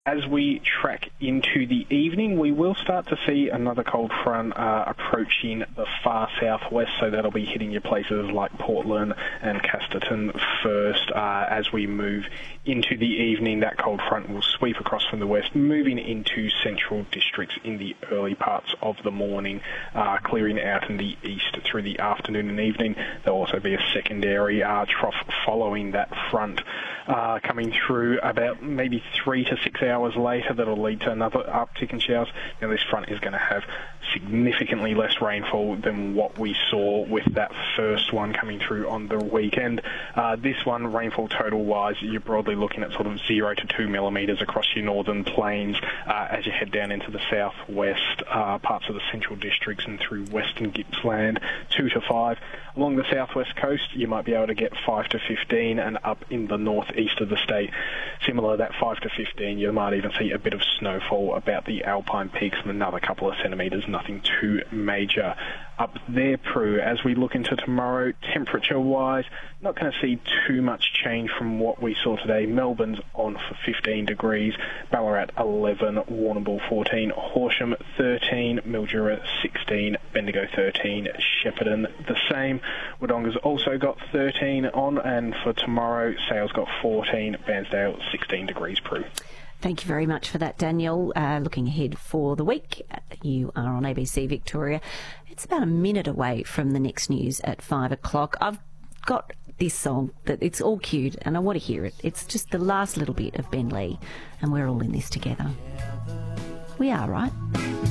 As we track into the evening, we will start to see another cold front approaching the far southwest, so that'll be hitting your places like Portland and Casterton first. As we move into the evening, that cold front will sweep across from the west, moving into central districts in the early parts of the morning, clearing out in the east through the afternoon and evening. There'll also be a secondary trough following that front coming through about maybe 3 to 6 hours later. That'll lead to another uptick in showers. Now, this front is going to have significantly less rainfall than what we saw with that first one coming through on the weekend. This one, rainfall total-wise, you're broadly looking at sort of 0 to 2 millimetres across your northern plains as you head down into the southwest parts of the central districts and through western Gippsland, 2 to 5. Along the southwest coast, you might be able to get 5 to 15, and up in the northeast of the state, similar, that 5 to 15, you might even see a bit of snowfall about the Alpine peaks and another couple of centimetres, nothing too major up there, Prue. As we look into tomorrow, temperature-wise, not going to see too much change from what we saw today. Melbourne's on for 15 degrees, Ballarat 11, Warrnambool 14, Horsham 13, Mildura 16, Bendigo 13, Shepparton the same. Wodonga's also got 13 on, and for tomorrow, Sale's got 14, Bairnsdale 16 degrees, Prue. Thank you very much for that, Daniel. Looking ahead for the week, you are on ABC Victoria. It's about a minute away from the next news at 5 o'clock. I've got this song that it's all cute and I want to hear it. It's just the last little bit of Ben Lee, and we're all in this together. We are, right?